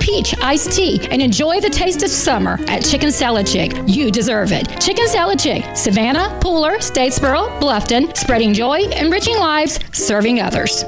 peach iced tea, and enjoy the taste of summer at Chicken Salad Chick. You deserve it. Chicken Salad Chick, Savannah, Pooler, Statesboro, Bluffton, spreading joy, enriching lives, serving others.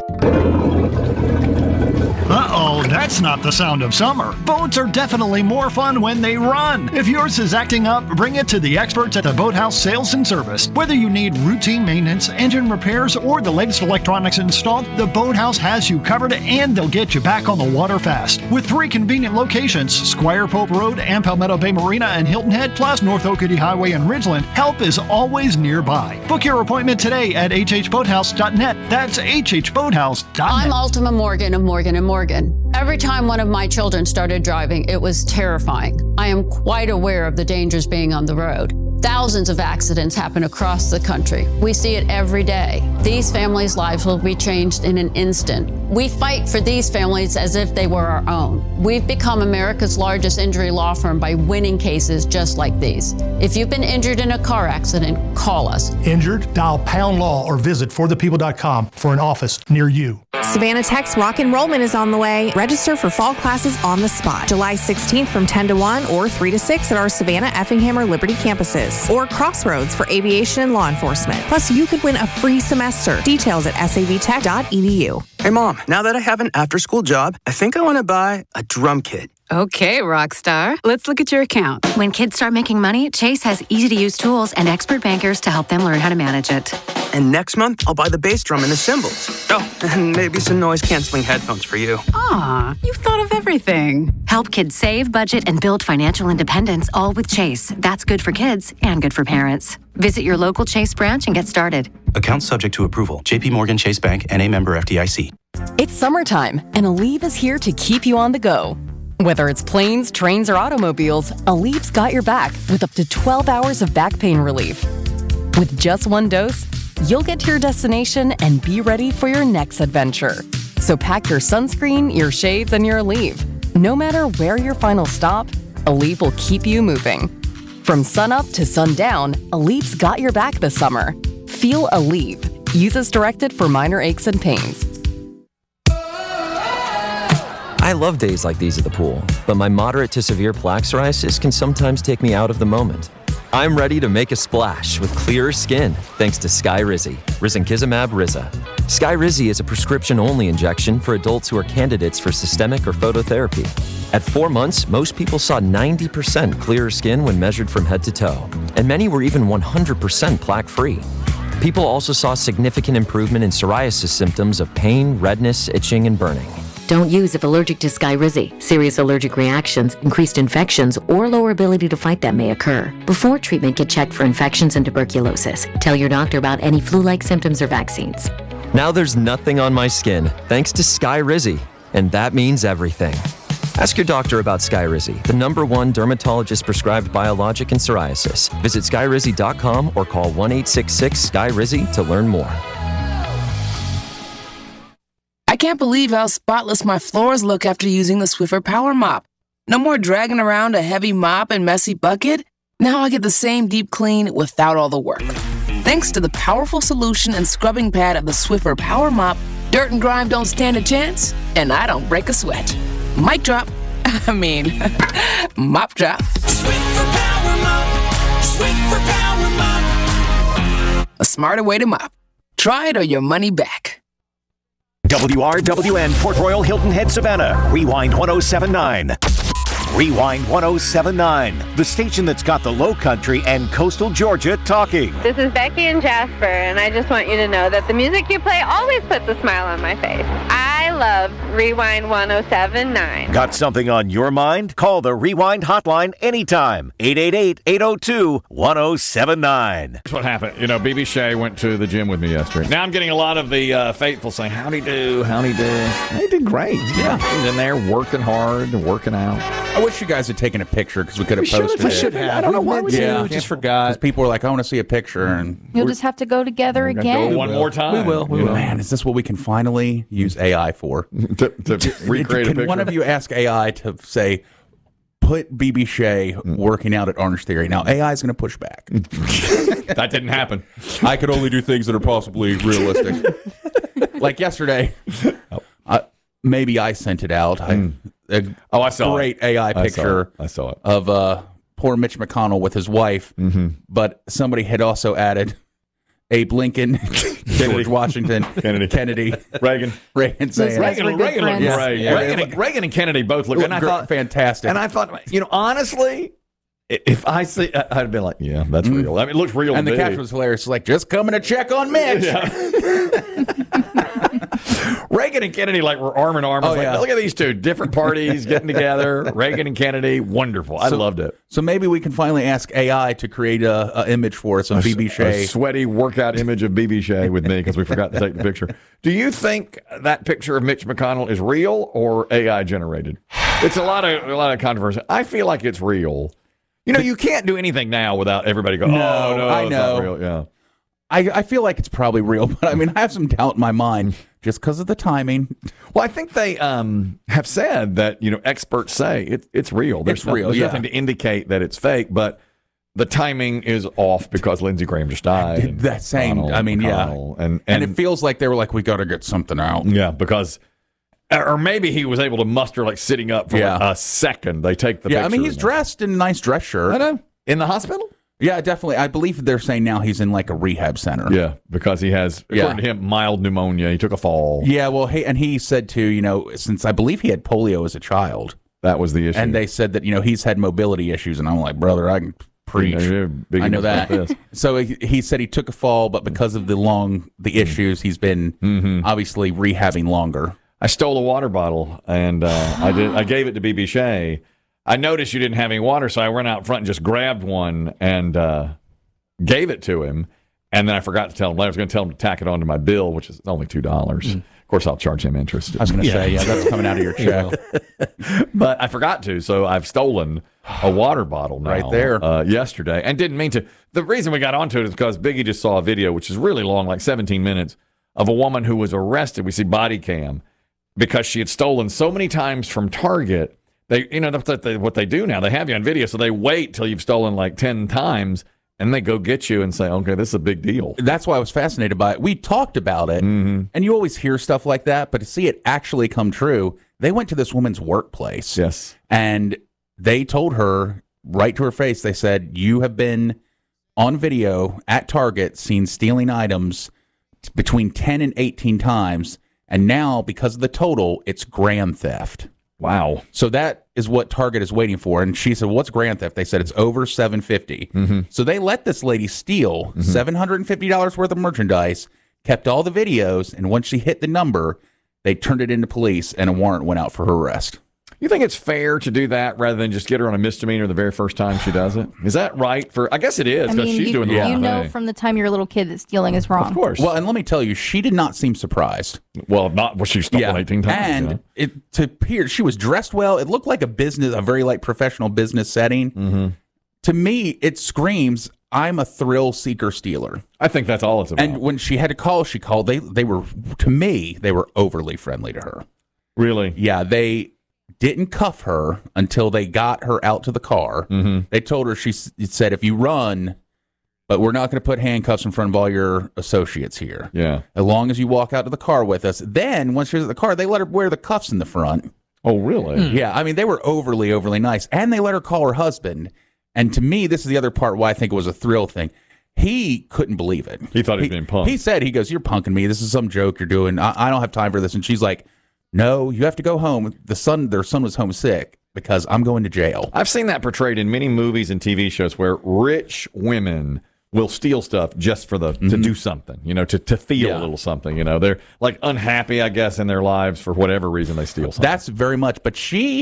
Uh-oh, that's not the sound of summer. Boats are definitely more fun when they run. If yours is acting up, bring it to the experts at the Boathouse Sales and Service. Whether you need routine maintenance, engine repairs, or the latest electronics installed, the Boathouse has you covered and they'll get you back on the water fast. With 3 convenient locations, Squire Pope Road and Palmetto Bay Marina and Hilton Head, plus North Oakity Highway and Ridgeland, help is always nearby. Book your appointment today at hhboathouse.net. That's hhboathouse.net. I'm Ultima Morgan of Morgan & Morgan. Every time one of my children started driving, it was terrifying. I am quite aware of the dangers being on the road. Thousands of accidents happen across the country. We see it every day. These families' lives will be changed in an instant. We fight for these families as if they were our own. We've become America's largest injury law firm by winning cases just like these. If you've been injured in a car accident, call us. Injured? Dial # law or visit forthepeople.com for an office near you. Savannah Tech's rock enrollment is on the way. Register for fall classes on the spot. July 16th from 10 to 1 or 3 to 6 at our Savannah, Effingham, or Liberty campuses. Or Crossroads for aviation and law enforcement. Plus, you could win a free semester. Details at savtech.edu. Hey, Mom, now that I have an after-school job, I think I want to buy a drum kit. Okay, Rockstar. Let's look at your account. When kids start making money, Chase has easy-to-use tools and expert bankers to help them learn how to manage it. And next month, I'll buy the bass drum and the cymbals. Oh, and maybe some noise-canceling headphones for you. Aw, you've thought of everything. Help kids save, budget, and build financial independence, all with Chase. That's good for kids and good for parents. Visit your local Chase branch and get started. Account subject to approval. J.P. Morgan Chase Bank, N.A. member FDIC. It's summertime, and Aleve is here to keep you on the go. Whether it's planes, trains, or automobiles, Aleve's got your back with up to 12 hours of back pain relief. With just one dose, you'll get to your destination and be ready for your next adventure. So pack your sunscreen, your shades, and your Aleve. No matter where your final stop, Aleve will keep you moving. From sunup to sundown, Aleve's got your back this summer. Feel Aleve. Use as directed for minor aches and pains. I love days like these at the pool, but my moderate to severe plaque psoriasis can sometimes take me out of the moment. I'm ready to make a splash with clearer skin thanks to Skyrizi, risankizumab Riza. Skyrizi is a prescription-only injection for adults who are candidates for systemic or phototherapy. At 4 months, most people saw 90% clearer skin when measured from head to toe, and many were even 100% plaque-free. People also saw significant improvement in psoriasis symptoms of pain, redness, itching, and burning. Don't use if allergic to Skyrizi. Serious allergic reactions, increased infections, or lower ability to fight them may occur. Before treatment, get checked for infections and tuberculosis. Tell your doctor about any flu-like symptoms or vaccines. Now there's nothing on my skin thanks to Skyrizi, and that means everything. Ask your doctor about Skyrizi, the #1 dermatologist-prescribed biologic in psoriasis. Visit skyrizi.com or call 1-866-SKYRIZI to learn more. I can't believe how spotless my floors look after using the Swiffer Power Mop. No more dragging around a heavy mop and messy bucket. Now I get the same deep clean without all the work. Thanks to the powerful solution and scrubbing pad of the Swiffer Power Mop, dirt and grime don't stand a chance, and I don't break a sweat. Mic drop. Mop drop. Swiffer Power Mop. Swiffer Power Mop. A smarter way to mop. Try it or your money back. WRWN Port Royal Hilton Head Savannah. Rewind 1079. Rewind 1079. The station that's got the Low Country and coastal Georgia talking. This is Becky and Jasper, and I just want you to know that the music you play always puts a smile on my face. I love Rewind 1079. Got something on your mind? Call the Rewind hotline anytime. 888-802-1079. That's what happened. You know, BB Shea went to the gym with me yesterday. Now I'm getting a lot of the faithful saying, how'd he do? How'd he do? He did great. Yeah. He's in there working hard and working out. I wish you guys had taken a picture because we could have posted it. We should have. I don't know why we didn't. We just forgot. Because people were like, I want to see a picture. And you'll just have to go together again. Go one more time. We will. Man, is this what we can finally use AI for? to recreate a picture? Can one of you ask AI to say, put BB Shea working out at Orange Theory? Now, AI is going to push back. That didn't happen. I could only do things that are possibly realistic. Like yesterday, maybe I sent it out. I saw great AI picture. I saw it of poor Mitch McConnell with his wife. But somebody had also added Abe Lincoln, George Washington, Kennedy, Reagan saying Reagan looked great. Reagan and Kennedy both looked, and I thought fantastic. And I thought, honestly, if I see, I'd be like, yeah, that's real. I mean, it looks real. And the caption was hilarious. Like, just coming to check on Mitch. Reagan and Kennedy were arm in arm. Look at these two different parties getting together. Reagan and Kennedy, wonderful. I loved it. So maybe we can finally ask AI to create a image for us of BB Shea. A sweaty workout image of BB Shea with me because we forgot to take the picture. Do you think that picture of Mitch McConnell is real or AI generated? It's a lot of controversy. I feel like it's real. You can't do anything now without everybody going, oh, no, I it's know. not real. Yeah. I feel like it's probably real, but I mean, I have some doubt in my mind just because of the timing. Well, I think they have said that, experts say it's real. There's nothing to indicate that it's fake, but the timing is off because Lindsey Graham just died. That same, McConnell, and it feels like they were like, we got to get something out. Yeah, because... Or maybe he was able to muster sitting up for a second. They take the picture. I mean, he's dressed in a nice dress shirt. I know. In the hospital? Yeah, definitely. I believe they're saying now he's in a rehab center. Yeah, because he has, according to him, mild pneumonia. He took a fall. Yeah, well, and he said too, since I believe he had polio as a child. That was the issue. And they said that, he's had mobility issues. And I'm like, brother, I can preach. I know that. So he said he took a fall, but because of the issues, he's been obviously rehabbing longer. I stole a water bottle, and I gave it to BB Shea. I noticed you didn't have any water, so I went out front and just grabbed one and gave it to him. And then I forgot to tell him. I was going to tell him to tack it onto my bill, which is only $2. Of course, I'll charge him interest. I was going to say, that's coming out of your check. But I forgot to, so I've stolen a water bottle now, right there yesterday, and didn't mean to. The reason we got onto it is because Biggie just saw a video, which is really long, 17 minutes, of a woman who was arrested. We see body cam. Because she had stolen so many times from Target. They, what they do now, they have you on video, so they wait till you've stolen 10 times, and they go get you and say, okay, this is a big deal. That's why I was fascinated by it. We talked about it, and you always hear stuff like that, but to see it actually come true, they went to this woman's workplace. Yes. And they told her right to her face, they said, you have been on video at Target seen stealing items between 10 and 18 times. And now, because of the total, it's grand theft. Wow. So that is what Target is waiting for. And she said, what's grand theft? They said it's over $750. So they let this lady steal $750 worth of merchandise, kept all the videos, and once she hit the number, they turned it into police, and a warrant went out for her arrest. You think it's fair to do that rather than just get her on a misdemeanor the very first time she does it? Is that right? I guess it is, because she's doing the wrong thing. You know from the time you're a little kid that stealing is wrong. Of course. Well, and let me tell you, she did not seem surprised. Well, she stolen 18 times. And she was dressed well. It looked like a very professional business setting. To me, it screams, I'm a thrill seeker stealer. I think that's all it's about. And when she had to call, she called. They were, to me, they were overly friendly to her. Really? Yeah, they didn't cuff her until they got her out to the car. They told her, she said, if you run, but we're not going to put handcuffs in front of all your associates here. Yeah. As long as you walk out to the car with us. Then, once she was at the car, they let her wear the cuffs in the front. Oh, really? Yeah, I mean, they were overly nice. And they let her call her husband. And to me, this is the other part why I think it was a thrill thing. He couldn't believe it. He thought he was being punked. He said, you're punking me. This is some joke you're doing. I don't have time for this. And she's like, no, you have to go home. Their son was homesick because I'm going to jail. I've seen that portrayed in many movies and TV shows where rich women will steal stuff just for to do something, to feel a little something. They're unhappy, I guess, in their lives for whatever reason they steal something. That's very much. But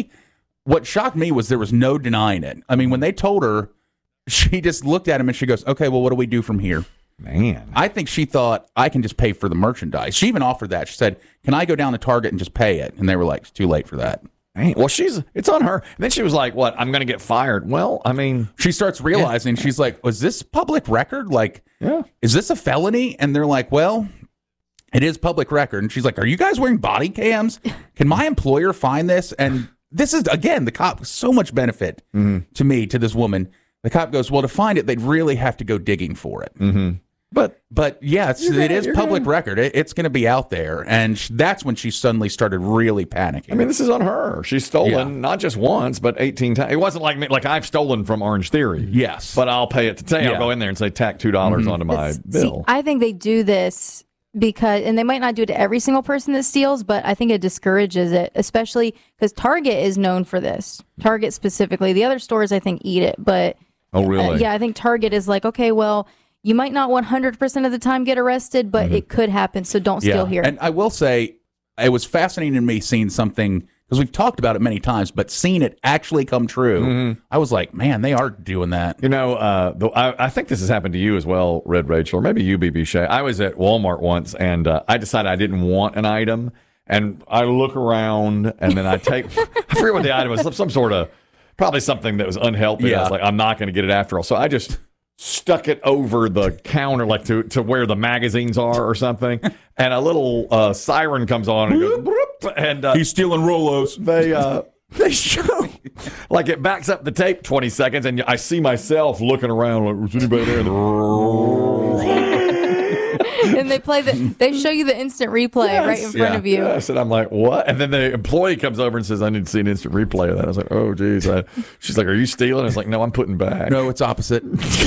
what shocked me was there was no denying it. I mean, when they told her, she just looked at him and she goes, okay, well, what do we do from here? Man. I think she thought, I can just pay for the merchandise. She even offered that. She said, can I go down to Target and just pay it? And they were like, it's too late for that. Man. Well, it's on her. And then she was like, what, I'm going to get fired? Well, I mean. She starts realizing, she's like, was this public record? Is this a felony? And they're like, well, it is public record. And she's like, are you guys wearing body cams? Can my employer find this? And this is, again, the cop, so much benefit to me, to this woman. The cop goes, well, to find it, they'd really have to go digging for it. But yeah, it is public record. It's going to be out there, and that's when she suddenly started really panicking. I mean, this is on her. She's stolen not just once, but 18 times. It wasn't like me, like I've stolen from Orange Theory. Yes, but I'll pay it today. I'll go in there and say tack $2 onto my bill. See, I think they do this because, and they might not do it to every single person that steals, but I think it discourages it, especially because Target is known for this. Target specifically. The other stores, I think, eat it, but oh, really? Yeah, I think Target is like, okay, well, you might not 100% of the time get arrested, but it could happen, so don't steal here. And I will say, it was fascinating to me seeing something, because we've talked about it many times, but seeing it actually come true, I was like, man, they are doing that. You know, I think this has happened to you as well, Red Rachel, or maybe you, BB Shay. I was at Walmart once, and I decided I didn't want an item, and I look around, and then I take, I forget what the item was, some sort of, probably something that was unhealthy. I was like, I'm not going to get it after all. So I just stuck it over the counter, like to where the magazines are or something, and a little siren comes on and goes, "Broop," and he's stealing Rolos. They show, like, it backs up the tape 20 seconds, and I see myself looking around, like, is anybody there? And they show you the instant replay right in front of you. Yes, and I'm like, what? And then the employee comes over and says, I need to see an instant replay of that. I was like, oh, geez. She's like, are you stealing? I was like, no, I'm putting back. No, it's opposite.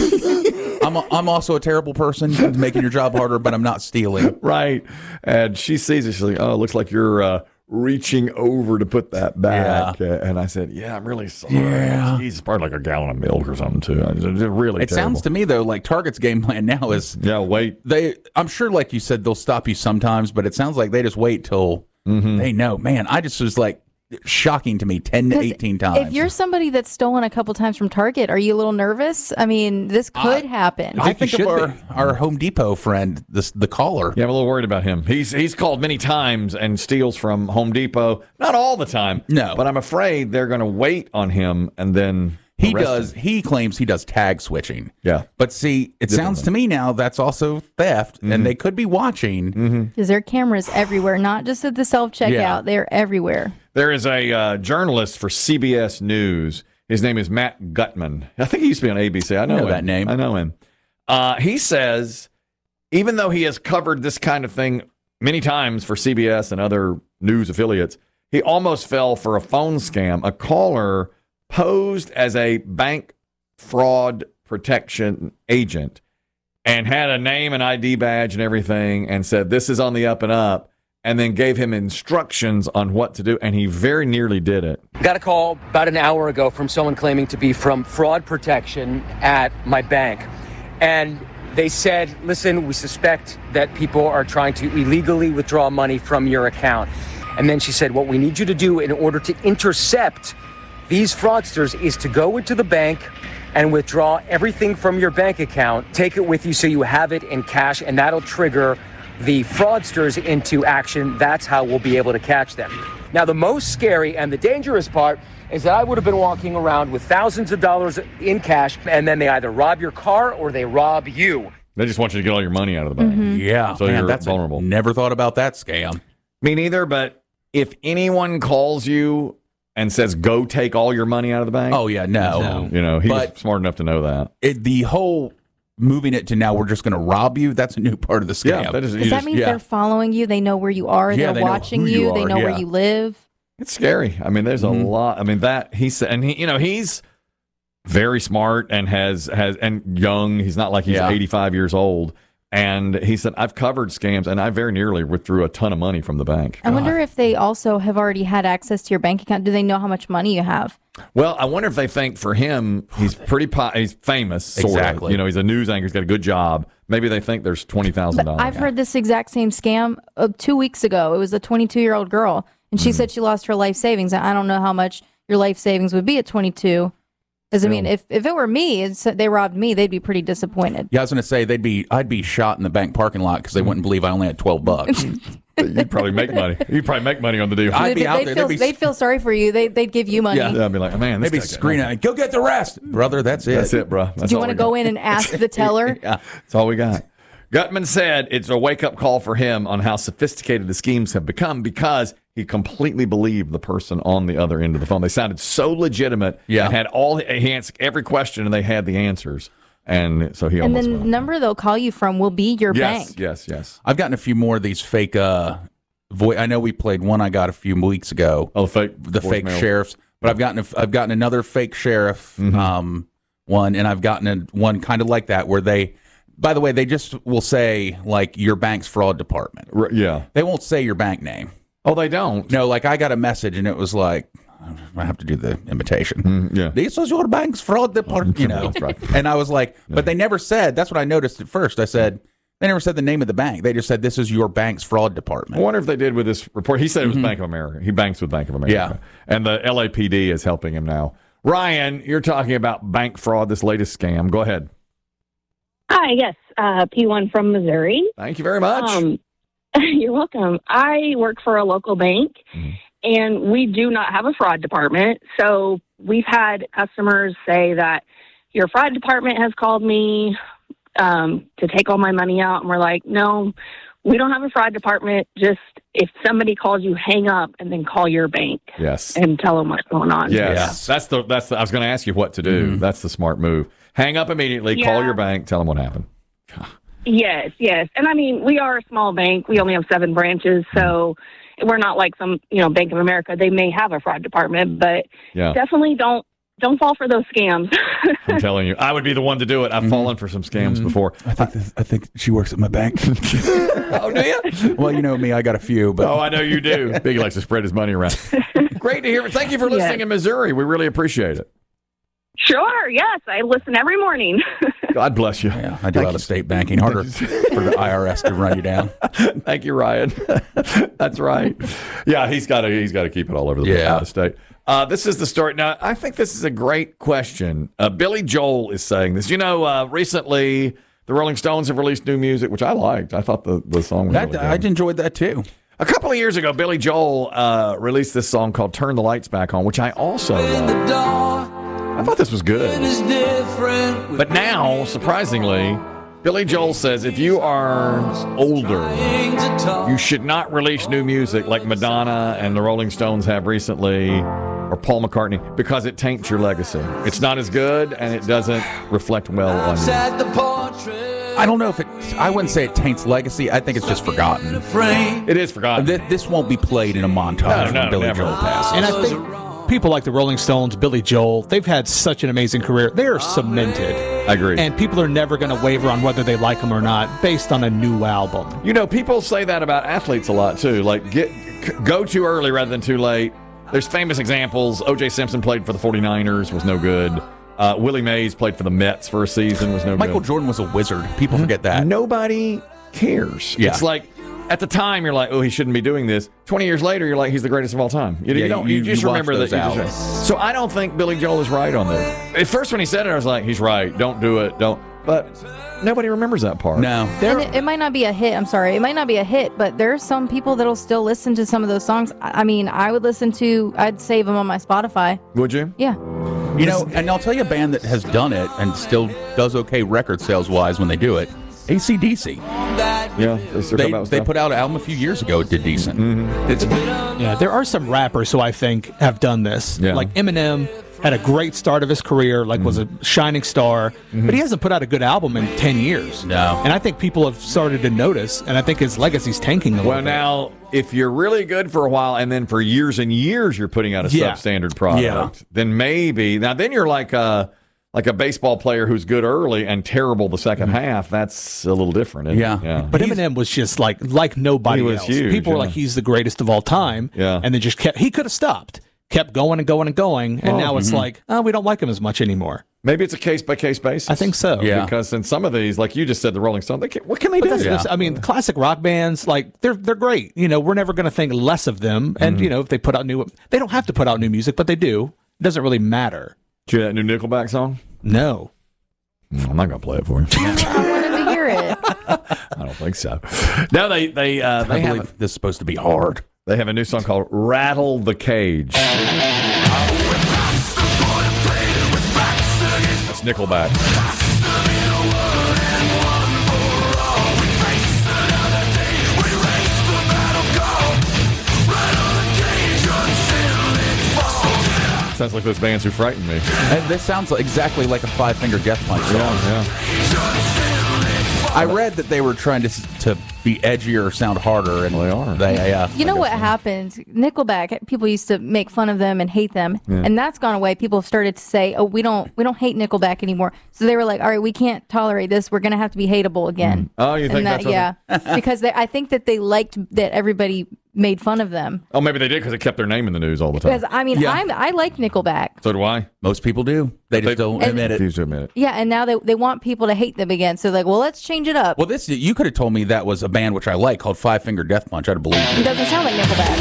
I'm also a terrible person, making your job harder, but I'm not stealing. Right. And she sees it. She's like, oh, it looks like you're reaching over to put that back. And I said, yeah, I'm really sorry. Yeah. It's probably like a gallon of milk or something, too. It's really It sounds to me, though, like Target's game plan now is... Yeah, wait. I'm sure, like you said, they'll stop you sometimes, but it sounds like they just wait till they know. Man, I just was like... shocking to me 10 to 18 times. If you're somebody that's stolen a couple times from Target, are you a little nervous? I mean, this could happen. I think of our Home Depot friend, the caller. Yeah, I'm a little worried about him. He's called many times and steals from Home Depot. Not all the time. No. But I'm afraid they're going to wait on him and then arrest him. He claims he does tag switching. Yeah. But see, it sounds to me now that's also theft, and they could be watching. Because there are cameras everywhere, not just at the self-checkout. Yeah. They're everywhere. There is a journalist for CBS News. His name is Matt Gutman. I think he used to be on ABC. I know that name. I know him. He says, even though he has covered this kind of thing many times for CBS and other news affiliates, he almost fell for a phone scam. A caller posed as a bank fraud protection agent and had a name and ID badge and everything and said, this is on the up and up, and then gave him instructions on what to do, and he very nearly did it. Got a call about an hour ago from someone claiming to be from fraud protection at my bank. And they said, listen, we suspect that people are trying to illegally withdraw money from your account. And then she said, what we need you to do in order to intercept these fraudsters is to go into the bank and withdraw everything from your bank account, take it with you so you have it in cash, and that'll trigger the fraudsters into action. That's how we'll be able to catch them. Now, the most scary and the dangerous part is that I would have been walking around with thousands of dollars in cash, and then they either rob your car or they rob you. They just want you to get all your money out of the bank. Yeah. So man, you're vulnerable. Never thought about that scam. Me neither, but if anyone calls you and says, go take all your money out of the bank. Oh, yeah, no. You know, he's smart enough to know that. The whole moving it to now we're just going to rob you, that's a new part of the scam. Yeah, Does that mean they're following you? They know where you are. Yeah, they're watching you. They know where you live. It's scary. I mean, there's a lot. I mean, that he said, and he's very smart and has and young. He's not like he's 85 years old. And he said, I've covered scams, and I very nearly withdrew a ton of money from the bank. I wonder if they also have already had access to your bank account. Do they know how much money you have? Well, I wonder if they think for him, he's he's famous, sort Exactly. of. You know, he's a news anchor. He's got a good job. Maybe they think there's $20,000. I've heard this exact same scam 2 weeks ago. It was a 22-year-old girl, and she said she lost her life savings. I don't know how much your life savings would be at 22. Because, I mean, if it were me, they robbed me, they'd be pretty disappointed. Yeah, I was going to say I'd be shot in the bank parking lot because they wouldn't believe I only had $12. You'd probably make money. You'd probably make money on the deal. I'd be out there. They'd feel sorry for you. They'd give you money. Yeah, I'd be like, man, they'd be screaming at me, go get the rest. Brother, that's it. That's it, bro. Do you want to go in and ask the teller? Yeah, that's all we got. Gutman said it's a wake-up call for him on how sophisticated the schemes have become because he completely believed the person on the other end of the phone. They sounded so legitimate. Yeah. And he answered every question, and they had the answers. And so he And almost the went. number they'll call you from will be your bank. Yes. I've gotten a few more of these fake. I know we played one I got a few weeks ago. Oh, fake voicemail. Sheriffs. But I've gotten another fake sheriff one, and I've gotten one kind of like that where they. By the way, they just will say like your bank's fraud department. Yeah, they won't say your bank name. Oh, they don't. No, like I got a message and it was like. I have to do the imitation. This is your bank's fraud department, That's right. And I was like, but they never said. That's what I noticed at first. I said they never said the name of the bank. They just said this is your bank's fraud department. I wonder if they did with this report. He said it was Bank of America. He banks with Bank of America. Yeah. And the LAPD is helping him now. Ryan, you're talking about bank fraud, this latest scam. Go ahead. Hi, yes, P1 from Missouri. Thank you very much. You're welcome. I work for a local bank, and we do not have a fraud department. So we've had customers say that your fraud department has called me to take all my money out. And we're like, no, we don't have a fraud department. Just if somebody calls you, hang up and then call your bank. Yes. And tell them what's going on. Yes. That's the I was going to ask you what to do. That's the smart move. Hang up immediately, call your bank, tell them what happened. Yes. And I mean, we are a small bank. We only have 7 branches. So we're not like some, Bank of America. They may have a fraud department, but definitely don't fall for those scams. I'm telling you, I would be the one to do it. I've fallen for some scams before. I think she works at my bank. Oh, do you? Well, you know me, I got a few. But I know you do. Biggie likes to spread his money around. Great to hear. Thank you for listening in Missouri. We really appreciate it. Sure, yes. I listen every morning. God bless you. Yeah, I do out-of-state banking. Harder for the IRS to run you down. Thank you, Ryan. That's right. Yeah, he's got to keep it all over the place, out of state. This is the story. Now, I think this is a great question. Billy Joel is saying this. Recently the Rolling Stones have released new music, which I liked. I thought the song was really good. I enjoyed that too. A couple of years ago, Billy Joel released this song called "Turn the Lights Back On," which I also loved. I thought this was good. But now, surprisingly, Billy Joel says if you are older, you should not release new music like Madonna and the Rolling Stones have recently, or Paul McCartney, because it taints your legacy. It's not as good, and it doesn't reflect well on you. I don't know if I wouldn't say it taints legacy. I think it's just forgotten. It is forgotten. This won't be played in a montage when Billy Joel passes. And I think people like the Rolling Stones, Billy Joel, they've had such an amazing career. They are cemented. I agree. And people are never going to waver on whether they like them or not based on a new album. People say that about athletes a lot, too. Like, go too early rather than too late. There's famous examples. O.J. Simpson played for the 49ers, was no good. Willie Mays played for the Mets for a season, was no good. Michael Jordan was a wizard. People forget that. Nobody cares. Yeah. It's like, at the time, you're like, oh, he shouldn't be doing this. 20 years later, you're like, he's the greatest of all time. You just remember that. So I don't think Billy Joel is right on this. At first, when he said it, I was like, he's right. Don't do it. Don't. But nobody remembers that part. No. And it might not be a hit. I'm sorry. It might not be a hit, but there are some people that'll still listen to some of those songs. I mean, I'd save them on my Spotify. Would you? Yeah. And I'll tell you a band that has done it and still does okay record sales-wise when they do it. AC/DC. Yeah, they put out an album a few years ago. It did decent. There are some rappers who I think have done this. Yeah. Like Eminem had a great start of his career, was a shining star, but he hasn't put out a good album in 10 years. No. And I think people have started to notice, and I think his legacy's tanking a little bit. Well, now, if you're really good for a while and then for years and years you're putting out a substandard product, then maybe, then you're like a baseball player who's good early and terrible the second half. That's a little different, isn't it? Yeah. But Eminem was just like nobody else. Huge, people were like, he's the greatest of all time. Yeah. And then just he could have stopped. Kept going and going and going, and now it's like, we don't like him as much anymore. Maybe it's a case-by-case basis. I think so. Yeah. Because in some of these, like you just said, the Rolling Stones, what can they do? I mean, classic rock bands, they're great. We're never going to think less of them. And, if they put out they don't have to put out new music, but they do. It doesn't really matter. Did you hear that new Nickelback song? No. I'm not going to play it for you. I wanted to hear it. I don't think so. No, they believe this is supposed to be hard. They have a new song called Rattle the Cage. That's Nickelback. sounds like those bands who frightened me. And this sounds exactly like a Five Finger Death Punch song. Yeah. I read that they were trying to be edgier or sound harder, and they are. You know what happened? Nickelback, people used to make fun of them and hate them, and that's gone away. People have started to say, "Oh, we don't hate Nickelback anymore." So they were like, "All right, we can't tolerate this. We're going to have to be hateable again." Oh, you think that's yeah? Because I think that they liked that everybody made fun of them. Oh, maybe they did because it kept their name in the news all the time. Because I mean, I like Nickelback. So do I. Most people do. They just don't admit it. Refuse to admit it. Yeah, and now they want people to hate them again. So like, well, let's change it up. Well, you could have told me that was a band which I like called Five Finger Death Punch. I'd have believed It it. doesn't sound like Nickelback.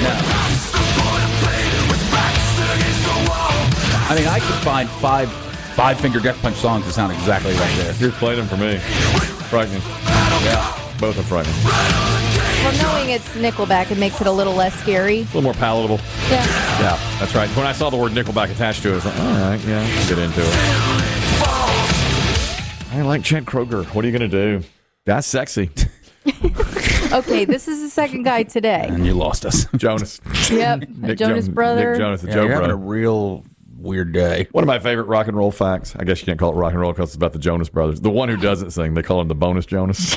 I mean, I could find five Finger Death Punch songs that sound exactly like this. You've played them for me. Frightening. Yeah, both are frightening. Well, knowing it's Nickelback, it makes it a little less scary. A little more palatable. Yeah. Yeah, that's right. When I saw the word Nickelback attached to it, I was like, all right, yeah, I'll get into it. I like Chad Kroeger. What are you going to do? That's sexy. Okay, this is the second guy today. And you lost us. Jonas. Yep, Jonas brother. Nick Jonas, the Yeah, Joe you're having brother. a real weird day. One of my favorite rock and roll facts. I guess you can't call it rock and roll because it's about the Jonas Brothers. The one who doesn't sing, they call him the bonus Jonas.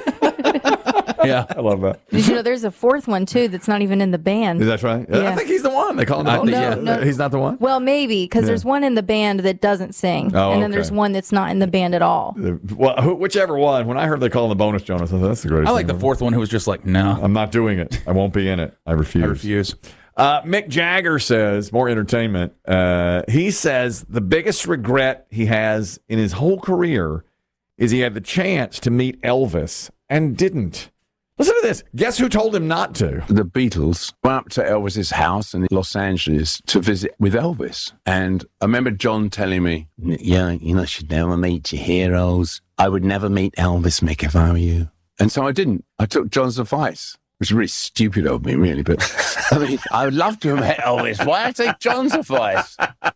Yeah, I love that. Did you know there's a fourth one too that's not even in the band? Is that right? Yeah. I think he's the one. They call him the bonus. No. He's not the one? Well, maybe because Yeah. there's one in the band that doesn't sing, Oh, and then okay. there's one that's not in the band at all. Well, whichever one. When I heard they call him the bonus Jonas, I thought that's the greatest I like thing the fourth one who was just like, no. I'm not doing it. I won't be in it. I refuse. I refuse. Mick Jagger says, more entertainment. He says the biggest regret he has in his whole career is he had the chance to meet Elvis and didn't. Listen to this. Guess who told him not to? The Beatles went up to Elvis's house in Los Angeles to visit with Elvis. And I remember John telling me, yeah, you should never meet your heroes. I would never meet Elvis, Mick, if I were you. And so I didn't. I took John's advice, which is really stupid of me, really. But I mean, I would love to have met Elvis. Why I take John's advice?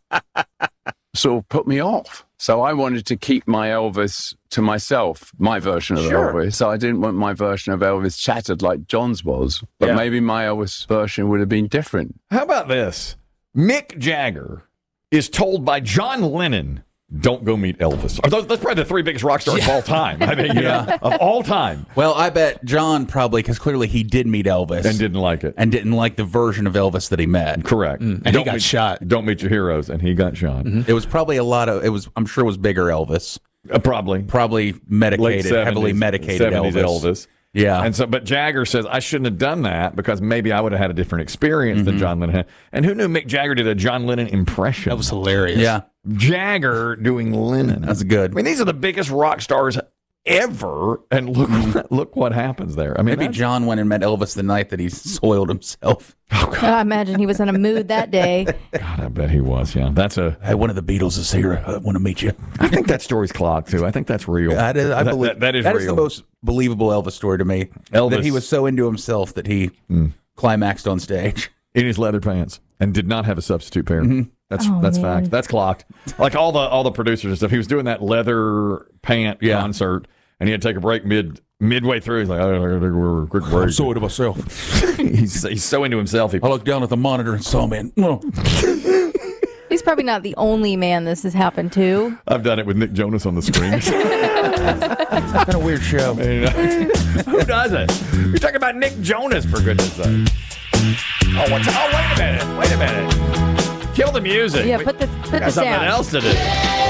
Sort of put me off. So I wanted to keep my Elvis to myself, my version of Elvis. So I didn't want my version of Elvis shattered like John's was. But maybe my Elvis version would have been different. How about this? Mick Jagger is told by John Lennon, don't go meet Elvis. That's probably the three biggest rock stars of all time. I mean, of all time. Well, I bet John probably, because clearly he did meet Elvis. And didn't like it. And didn't like the version of Elvis that he met. Correct. And he got shot. Don't meet your heroes. And he got shot. It was probably I'm sure it was bigger Elvis. Probably medicated, Late 70s, heavily medicated 70s Elvis. Yeah. And so, but Jagger says, I shouldn't have done that because maybe I would have had a different experience than John Lennon had. And who knew Mick Jagger did a John Lennon impression? That was hilarious. Yeah. Jagger doing Lennon. That's good. I mean, these are the biggest rock stars ever. And look what happens there. I mean, Maybe John went and met Elvis the night that he soiled himself. I imagine he was in a mood that day. God, I bet he was. Yeah. That's Hey, one of the Beatles is here. I want to meet you. I think that story's clogged too. I think that's real. I believe that is that real. is the most believable Elvis story to me. Elvis. That he was so into himself that he climaxed on stage in his leather pants and did not have a substitute pair. That's man. fact. That's clocked. Like all the producers and stuff. He was doing that leather pant concert, and he had to take a break midway through. He's like, "Oh, quick break." I'm so into myself. he's so into himself. I looked down at the monitor and saw, man. He's probably not the only man this has happened to. I've done it with Nick Jonas on the screen. What a weird show. Who does it? You're talking about Nick Jonas, for goodness sake. Wait a minute. Kill the music. Yeah, put Got this something down. else to do.